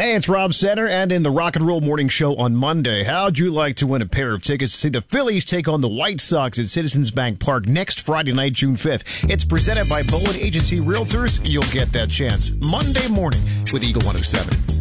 Hey, it's Rob Center, and in the Rock and Roll Morning Show on Monday, how'd you like to win a pair of tickets to see the Phillies take on the White Sox at Citizens Bank Park next Friday night, June 5th? It's presented by Bowen Agency Realtors. You'll get that chance Monday morning with Eagle 107.